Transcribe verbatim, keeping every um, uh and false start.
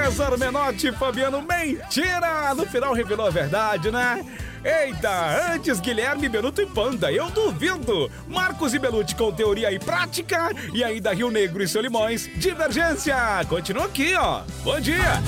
César Menotti e Fabiano, mentira! No final revelou a verdade, né? Eita, antes Guilherme, Benuto e Panda, eu duvido! Marcos e Belucci com teoria e prática, e ainda Rio Negro e Solimões, divergência! Continua aqui, ó. Bom dia!